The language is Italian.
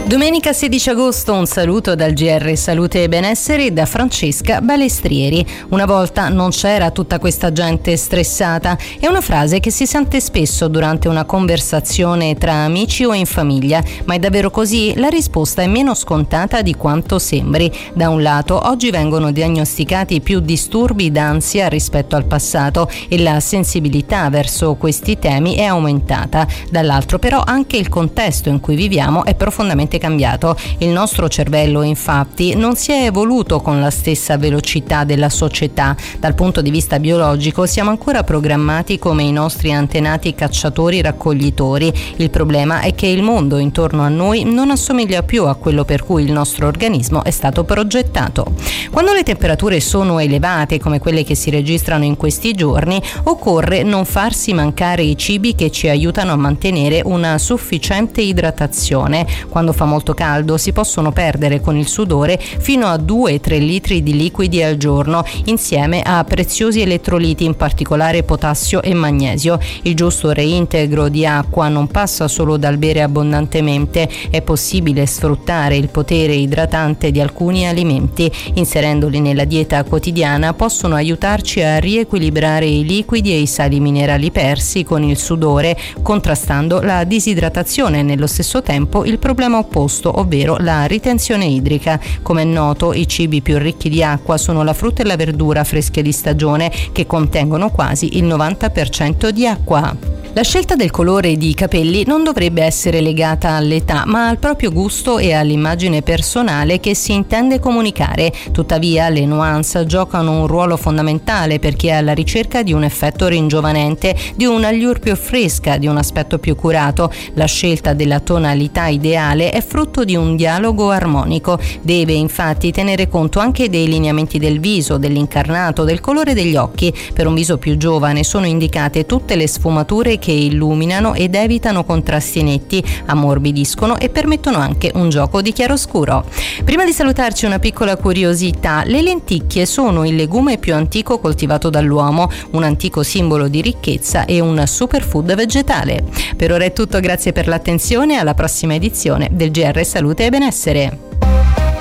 Domenica 16 agosto, un saluto dal GR Salute e Benessere da Francesca Balestrieri. Una volta non c'era tutta questa gente stressata. È una frase che si sente spesso durante una conversazione tra amici o in famiglia, ma è davvero così? La risposta è meno scontata di quanto sembri. Da un lato, oggi vengono diagnosticati più disturbi d'ansia rispetto al passato e la sensibilità verso questi temi è aumentata. Dall'altro, però, anche il contesto in cui viviamo è profondamente cambiato. Il nostro cervello, infatti, non si è evoluto con la stessa velocità della società. Dal punto di vista biologico siamo ancora programmati come i nostri antenati cacciatori-raccoglitori. Il problema è che il mondo intorno a noi non assomiglia più a quello per cui il nostro organismo è stato progettato. Quando le temperature sono elevate, come quelle che si registrano in questi giorni, occorre non farsi mancare i cibi che ci aiutano a mantenere una sufficiente idratazione. Quando fa molto caldo si possono perdere con il sudore fino a 2-3 litri di liquidi al giorno, insieme a preziosi elettroliti, in particolare potassio e magnesio. Il giusto reintegro di acqua non passa solo dal bere abbondantemente, è possibile sfruttare il potere idratante di alcuni alimenti. Inserendoli nella dieta quotidiana possono aiutarci a riequilibrare i liquidi e i sali minerali persi con il sudore, contrastando la disidratazione e nello stesso tempo il problema opposto, ovvero la ritenzione idrica. Come è noto, i cibi più ricchi di acqua sono la frutta e la verdura fresche di stagione, che contengono quasi il 90% di acqua. La scelta del colore di capelli non dovrebbe essere legata all'età, ma al proprio gusto e all'immagine personale che si intende comunicare. Tuttavia, le nuance giocano un ruolo fondamentale per chi è alla ricerca di un effetto ringiovanente, di una allure più fresca, di un aspetto più curato. La scelta della tonalità ideale è frutto di un dialogo armonico. Deve infatti tenere conto anche dei lineamenti del viso, dell'incarnato, del colore degli occhi. Per un viso più giovane sono indicate tutte le sfumature che illuminano ed evitano contrasti netti, ammorbidiscono e permettono anche un gioco di chiaroscuro. Prima di salutarci, una piccola curiosità: le lenticchie sono il legume più antico coltivato dall'uomo, un antico simbolo di ricchezza e un superfood vegetale. Per ora è tutto, grazie per l'attenzione, alla prossima edizione del GR Salute e Benessere.